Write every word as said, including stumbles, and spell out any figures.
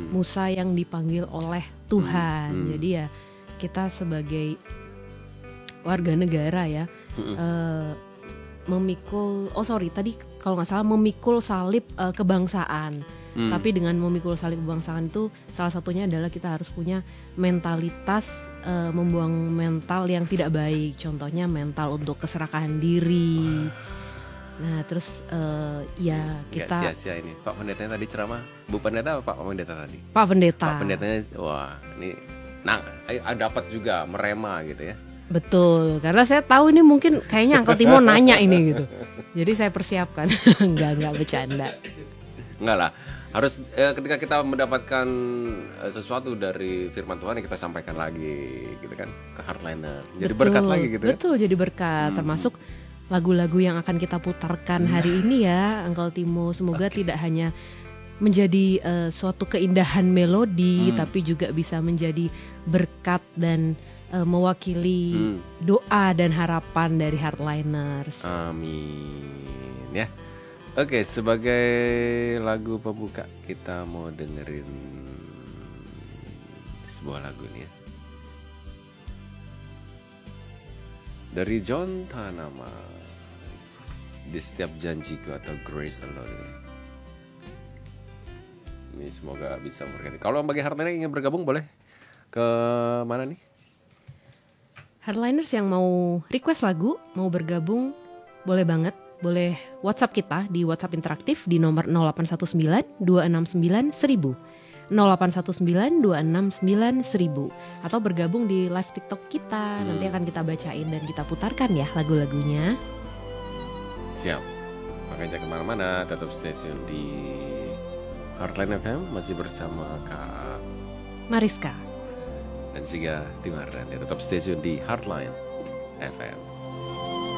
Musa yang dipanggil oleh Tuhan. Hmm. Jadi ya kita sebagai warga negara ya Hmm. uh, memikul, oh sorry tadi kalau nggak salah memikul salib uh, kebangsaan. Hmm. Tapi dengan memikul salib kebangsaan itu salah satunya adalah kita harus punya mentalitas uh, membuang mental yang tidak baik. Contohnya mental untuk keserakahan diri. Nah terus uh, ya kita Nggak sia-sia ini. Pak Pendetanya tadi ceramah. Bu Pendeta apa Pak Pendeta tadi? Pak Pendeta. Pak Pendetanya wah ini nah dapat juga merema gitu ya. Betul, karena saya tahu ini mungkin kayaknya Uncle Timo nanya ini gitu. Jadi saya persiapkan. Enggak, enggak bercanda. Enggak lah. Harus eh, ketika kita mendapatkan eh, sesuatu dari firman Tuhan yang kita sampaikan lagi gitu kan ke Heartliner. Jadi betul, berkat lagi gitu. Betul, kan? Jadi berkat. Hmm. Termasuk lagu-lagu yang akan kita putarkan hari ini ya, Uncle Timo. Semoga okay. tidak hanya menjadi uh, suatu keindahan melodi, hmm. tapi juga bisa menjadi berkat dan uh, mewakili hmm. doa dan harapan dari Heartliners. Amin ya. Oke, sebagai lagu pembuka kita mau dengerin sebuah lagu nih ya. Dari John Tanama, Di Setiap Janjiku atau Grace Alone. Ini semoga bisa memberkati. Kalau bagi Heartliner ingin bergabung boleh ke mana nih? Heartliners yang mau request lagu, mau bergabung boleh banget. Boleh WhatsApp kita di WhatsApp interaktif di nomor nol delapan satu sembilan dua enam sembilan seribu nol delapan satu sembilan dua enam sembilan seribu atau bergabung di live TikTok kita. Hmm. Nanti akan kita bacain dan kita putarkan ya lagu-lagunya. Siap. Makanya jangan kemana-mana, tetap stay tune di Heartline F M masih bersama Kak Mariska dan juga Tim Ardan. Tetap stay tune di Heartline F M.